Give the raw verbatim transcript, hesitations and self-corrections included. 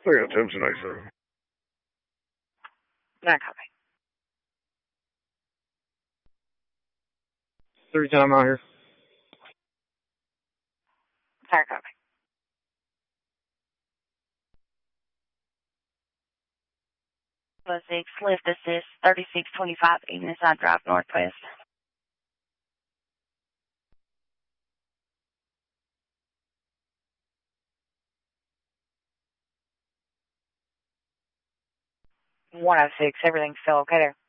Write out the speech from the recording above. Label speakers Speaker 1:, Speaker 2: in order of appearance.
Speaker 1: I got Tim tonight, so.
Speaker 2: Not copy.
Speaker 3: three ten, I'm out here.
Speaker 2: Sorry, copy. Plus six, lift assist, thirty-six twenty-five, Evening Side Drive, Northwest. one oh six, everything's still okay there.